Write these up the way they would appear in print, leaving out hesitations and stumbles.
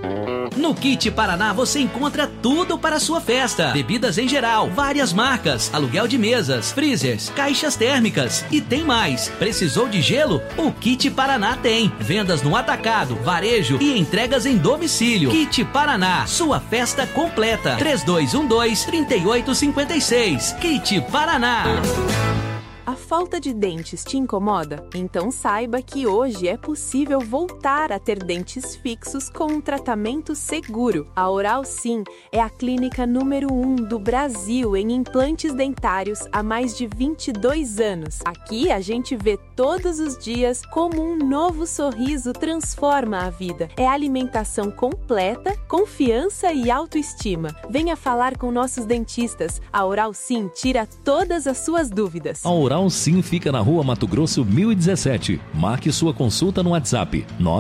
No Kit Paraná você encontra tudo para a sua festa. Bebidas em geral, várias marcas, aluguel de mesas, freezers, caixas térmicas e tem mais. Precisou de gelo? O Kit Paraná tem. Vendas no atacado, varejo e entregas em domicílio. Kit Paraná, sua festa completa. 3212-3856. Kit Paraná. A falta de dentes te incomoda? Então saiba que hoje é possível voltar a ter dentes fixos com um tratamento seguro. A Oral Sim é a clínica número 1 do Brasil em implantes dentários há mais de 22 anos. Aqui a gente vê todos os dias como um novo sorriso transforma a vida. É alimentação completa, confiança e autoestima. Venha falar com nossos dentistas. A Oral Sim tira todas as suas dúvidas. A Oral Sim fica na Rua Mato Grosso 1017. Marque sua consulta no WhatsApp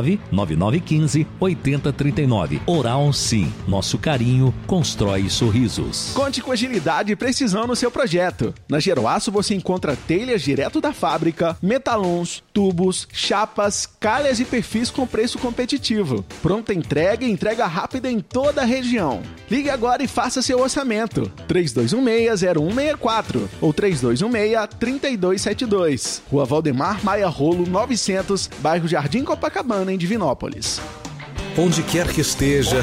99915-8039. Oral Sim, nosso carinho constrói sorrisos. Conte com agilidade e precisão no seu projeto. Na Geroaço você encontra telhas direto da fábrica, metalons, tubos, chapas, calhas e perfis com preço competitivo. Pronta entrega e entrega rápida em toda a região. Ligue agora e faça seu orçamento. 3216-0164 ou 3216-3272. Rua Valdemar Maia Rolo 900, bairro Jardim Copacabana, em Divinópolis. Onde quer que esteja,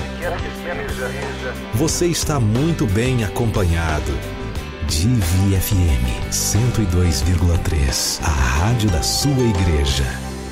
você está muito bem acompanhado. Divi FM 102,3, a rádio da sua igreja.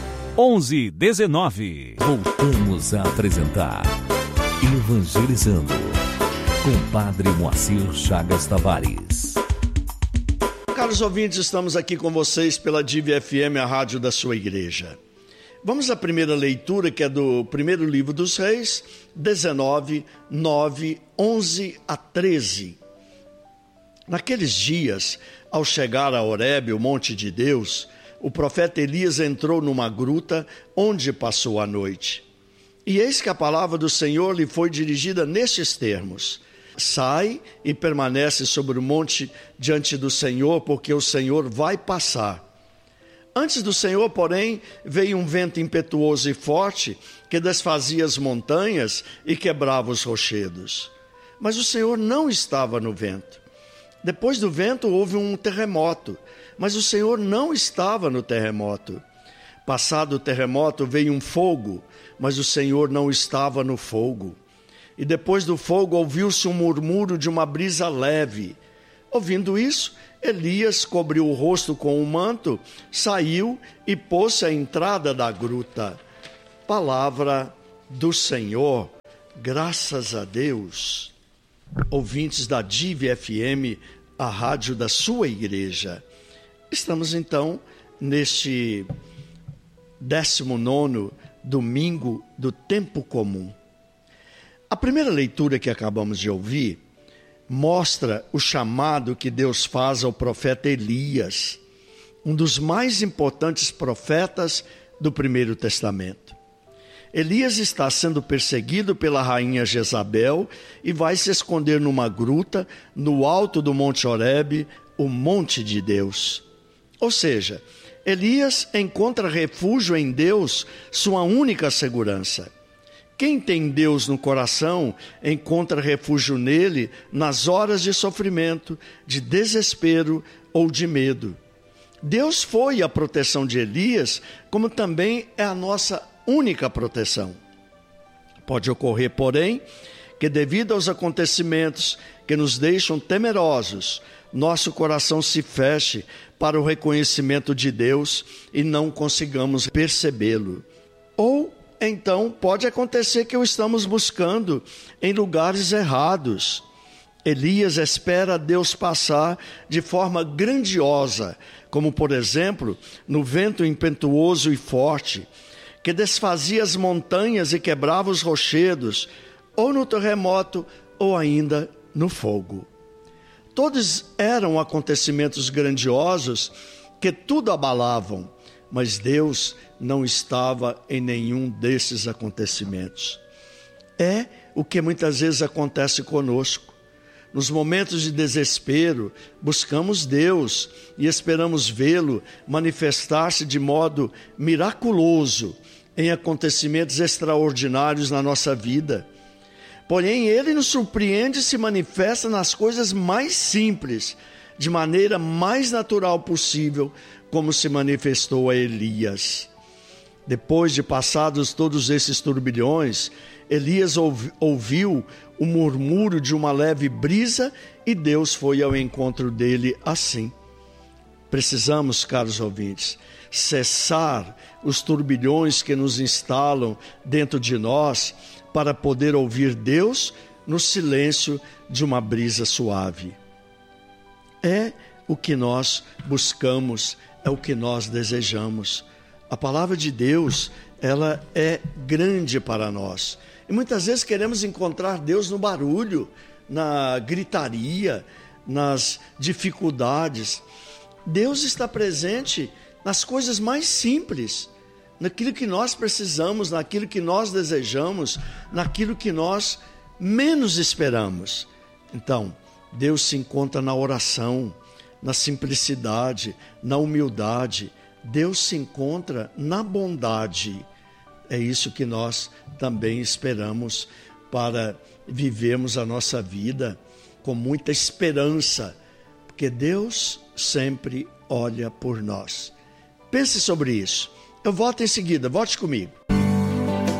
11:19. Voltamos a apresentar Evangelizando com Padre Moacir Chagas Tavares. Caros ouvintes, estamos aqui com vocês pela Divi FM, a rádio da sua igreja. Vamos à primeira leitura, que é do primeiro livro dos Reis, 19, 9, 11 a 13. Naqueles dias, ao chegar a Horebe, o monte de Deus, o profeta Elias entrou numa gruta onde passou a noite. E eis que a palavra do Senhor lhe foi dirigida nestes termos: sai e permanece sobre o monte diante do Senhor, porque o Senhor vai passar. Antes do Senhor, porém, veio um vento impetuoso e forte, que desfazia as montanhas e quebrava os rochedos. Mas o Senhor não estava no vento. Depois do vento houve um terremoto, mas o Senhor não estava no terremoto. Passado o terremoto veio um fogo, mas o Senhor não estava no fogo. E depois do fogo ouviu-se um murmúrio de uma brisa leve. Ouvindo isso, Elias cobriu o rosto com um manto, saiu e pôs-se à entrada da gruta. Palavra do Senhor, graças a Deus. Ouvintes da Divi FM, a rádio da sua igreja. Estamos então neste 19º domingo do tempo comum. A primeira leitura que acabamos de ouvir mostra o chamado que Deus faz ao profeta Elias, um dos mais importantes profetas do Primeiro Testamento. Elias está sendo perseguido pela rainha Jezabel e vai se esconder numa gruta no alto do Monte Horebe, o monte de Deus. Ou seja, Elias encontra refúgio em Deus, sua única segurança. Quem tem Deus no coração encontra refúgio nele nas horas de sofrimento, de desespero ou de medo. Deus foi a proteção de Elias, como também é a nossa única proteção. Pode ocorrer, porém, que devido aos acontecimentos que nos deixam temerosos, nosso coração se feche para o reconhecimento de Deus e não consigamos percebê-lo. Ou então pode acontecer que o estamos buscando em lugares errados. Elias espera Deus passar de forma grandiosa, como por exemplo, no vento impetuoso e forte, que desfazia as montanhas e quebrava os rochedos, ou no terremoto, ou ainda no fogo. Todos eram acontecimentos grandiosos que tudo abalavam, mas Deus não estava em nenhum desses acontecimentos. É o que muitas vezes acontece conosco. Nos momentos de desespero, buscamos Deus e esperamos vê-lo manifestar-se de modo miraculoso em acontecimentos extraordinários na nossa vida. Porém, ele nos surpreende e se manifesta nas coisas mais simples, de maneira mais natural possível, como se manifestou a Elias. Depois de passados todos esses turbilhões, Elias ouviu o murmúrio de uma leve brisa e Deus foi ao encontro dele assim. Precisamos, caros ouvintes, cessar os turbilhões que nos instalam dentro de nós para poder ouvir Deus no silêncio de uma brisa suave. É o que nós buscamos, é o que nós desejamos. A palavra de Deus, ela é grande para nós. E muitas vezes queremos encontrar Deus no barulho, na gritaria, nas dificuldades. Deus está presente nas coisas mais simples, naquilo que nós precisamos, naquilo que nós desejamos, naquilo que nós menos esperamos. Então, Deus se encontra na oração, na simplicidade, na humildade. Deus se encontra na bondade. É isso que nós também esperamos para vivermos a nossa vida com muita esperança, porque Deus sempre olha por nós. Pense sobre isso. Eu volto em seguida, volte comigo.